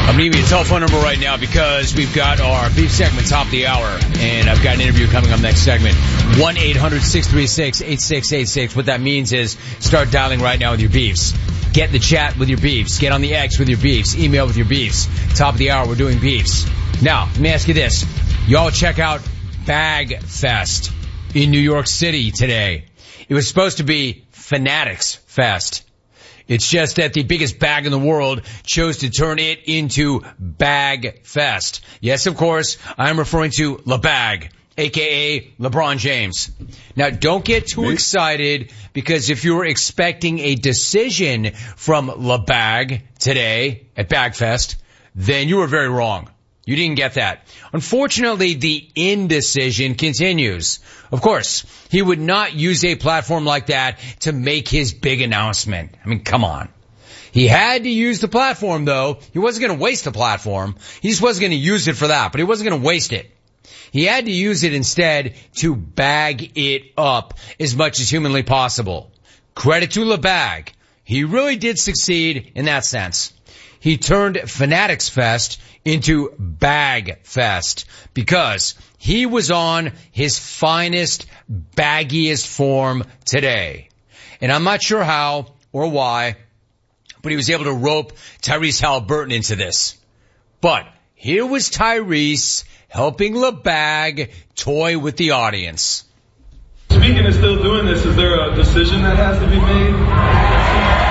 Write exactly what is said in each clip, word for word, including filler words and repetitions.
I'm going to give you a telephone number right now because we've got our beef segment top of the hour, and I've got an interview coming up next segment. one eight hundred six three six eight six eight six. What that means is start dialing right now with your beefs. Get in the chat with your beefs. Get on the X with your beefs. Email with your beefs. Top of the hour, we're doing beefs. Now, let me ask you this. Y'all check out Bag Fest in New York City today. It was supposed to be Fanatics Fest. It's just that the biggest bag in the world chose to turn it into Bag Fest. Yes, of course, I'm referring to LeBag, a k a. LeBron James. Now, don't get too Me? excited, because if you were expecting a decision from LeBag today at Bag Fest, then you were very wrong. You didn't get that. Unfortunately, the indecision continues. Of course, he would not use a platform like that to make his big announcement. I mean, come on. He had to use the platform, though. He wasn't going to waste the platform. He just wasn't going to use it for that, but he wasn't going to waste it. He had to use it instead to bag it up as much as humanly possible. Credit to LeBag. He really did succeed in that sense. He turned Fanatics Fest into Bag Fest because he was on his finest, baggiest form today. And I'm not sure how or why, but he was able to rope Tyrese Haliburton into this. But here was Tyrese helping LeBag toy with the audience. Speaking of still doing this, is there a decision that has to be made?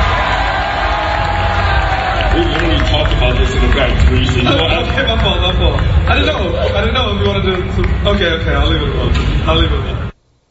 We literally talked about this in the back, Tyrese. You know, okay, my fault, my fault. I didn't know. I didn't know if you wanted to. to okay, okay, I'll leave it alone. I'll leave it alone.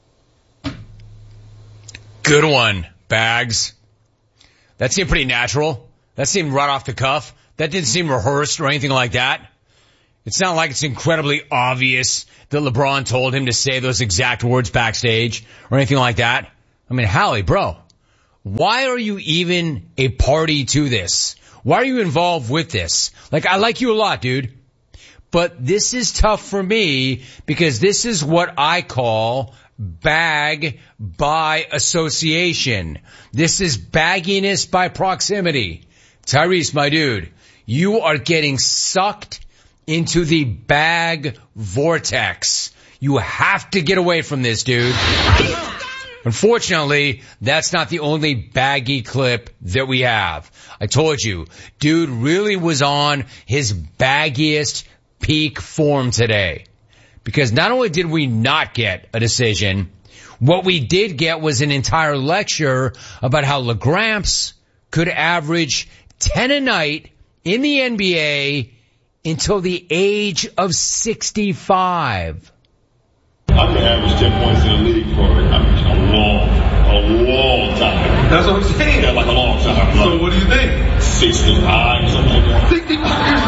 Good one, Bags. That seemed pretty natural. That seemed right off the cuff. That didn't seem rehearsed or anything like that. It's not like it's incredibly obvious that LeBron told him to say those exact words backstage or anything like that. I mean, Hallie, bro, why are you even a party to this? Why are you involved with this? Like, I like you a lot, dude. But this is tough for me because this is what I call bag by association. This is bagginess by proximity. Tyrese, my dude, you are getting sucked into the bag vortex. You have to get away from this, dude. Unfortunately, that's not the only baggy clip that we have. I told you, dude really was on his baggiest peak form today. Because not only did we not get a decision, what we did get was an entire lecture about how LeGramps could average ten a night in the N B A until the age of sixty-five. I can average ten points in the league for a long, a long time. That's what I'm saying. Yeah, like a long time. So what do you think? sixty-five, something like that. sixty-five years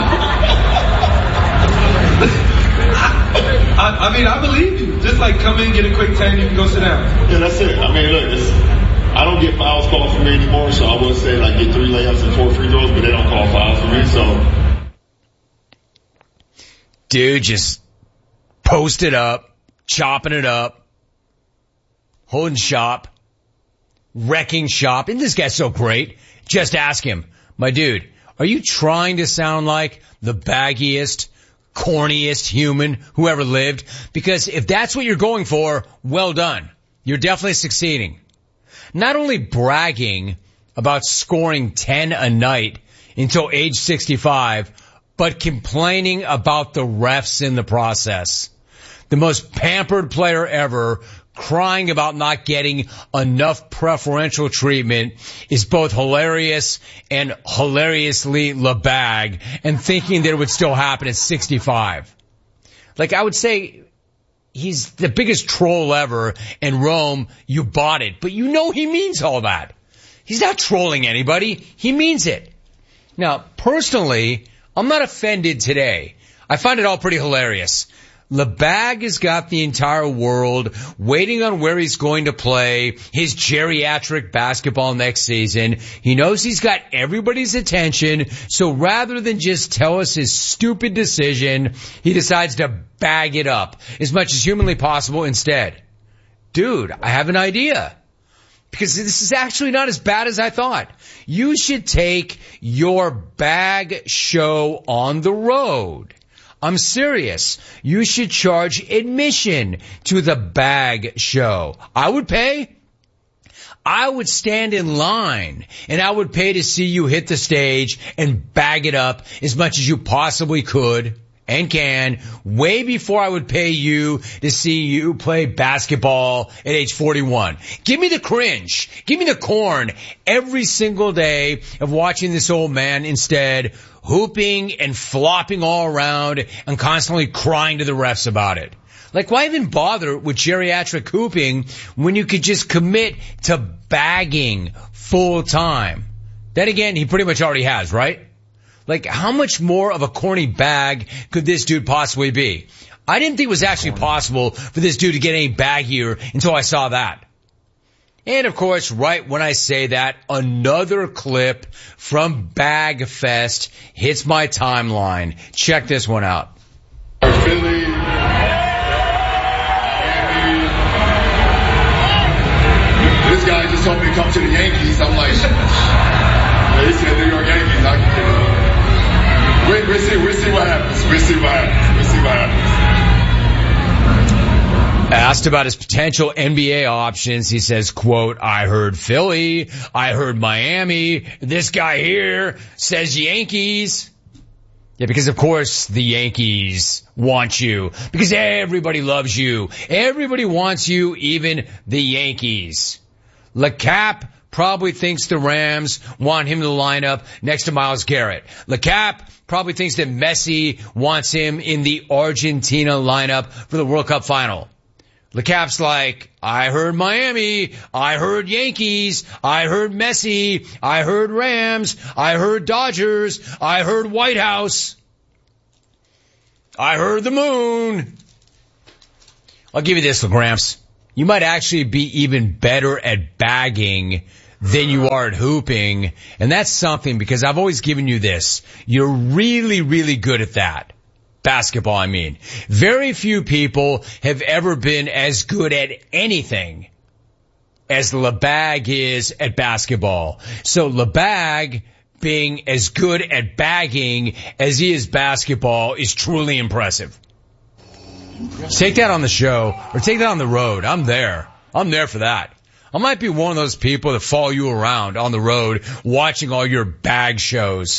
I, I mean, I believe you. Just like come in, get a quick ten, you can go sit down. Yeah, that's it. I mean, look, it's, I don't get fouls called for me anymore, so I would say like get three layups and four free throws, but they don't call fouls for me, so. Dude just posted up, chopping it up, holding shop, wrecking shop. Isn't this guy so great? Just ask him, my dude, are you trying to sound like the baggiest, corniest human who ever lived? Because if that's what you're going for, well done. You're definitely succeeding. Not only bragging about scoring ten a night until age sixty-five, but complaining about the refs in the process. The most pampered player ever crying about not getting enough preferential treatment is both hilarious and hilariously LeBag, and thinking that it would still happen at sixty-five. Like, I would say he's the biggest troll ever, and Rome, you bought it. But you know he means all that. He's not trolling anybody. He means it. Now, personally, I'm not offended today. I find it all pretty hilarious. LeBag has got the entire world waiting on where he's going to play his geriatric basketball next season. He knows he's got everybody's attention, so rather than just tell us his stupid decision, he decides to bag it up as much as humanly possible instead. Dude, I have an idea. because this is actually not as bad as I thought. You should take your bag show on the road. I'm serious. You should charge admission to the bag show. I would pay. I would stand in line and I would pay to see you hit the stage and bag it up as much as you possibly could and can, way before I would pay you to see you play basketball at age forty-one. Give me the cringe. Give me the corn every single day of watching this old man instead hooping and flopping all around and constantly crying to the refs about it. Like, why even bother with geriatric hooping when you could just commit to bagging full time? Then again, he pretty much already has, right? Like, how much more of a corny bag could this dude possibly be? I didn't think it was actually possible for this dude to get any baggier until I saw that. And of course, right when I say that, another clip from Bagfest hits my timeline. Check this one out. Philly. This guy just told me to come to the Yankees. I'm like, he said New York Yankees. I can get it. We'll, we'll see. We'll see what happens. We'll see what happens. We'll see what happens. Asked about his potential N B A options, he says, quote, I heard Philly, I heard Miami, this guy here says Yankees. Yeah, because of course the Yankees want you, because everybody loves you. Everybody wants you, even the Yankees. LeCap probably thinks the Rams want him to line up next to Myles Garrett. LeCap probably thinks that Messi wants him in the Argentina lineup for the World Cup final. LeCap's like, I heard Miami, I heard Yankees, I heard Messi, I heard Rams, I heard Dodgers, I heard White House, I heard the moon. I'll give you this, LeGramps. You might actually be even better at bagging than you are at hooping, and that's something because I've always given you this. You're really, really good at that. Basketball, I mean. Very few people have ever been as good at anything as LeBag is at basketball. So LeBag being as good at bagging as he is basketball is truly impressive. Take that on the show or take that on the road. I'm there. I'm there for that. I might be one of those people that follow you around on the road watching all your bag shows.